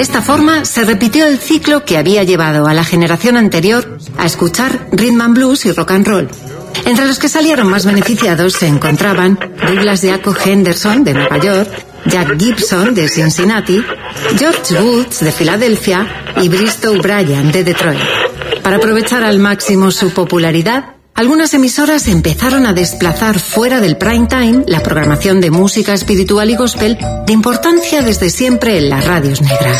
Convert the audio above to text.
esta forma se repitió el ciclo que había llevado a la generación anterior a escuchar rhythm and blues y rock and roll. Entre los que salieron más beneficiados se encontraban Douglas Jaco Henderson de Nueva York, Jack Gibson de Cincinnati, George Woods de Filadelfia y Bristow Bryant de Detroit. Para aprovechar al máximo su popularidad, algunas emisoras empezaron a desplazar fuera del prime time la programación de música espiritual y gospel de importancia desde siempre en las radios negras.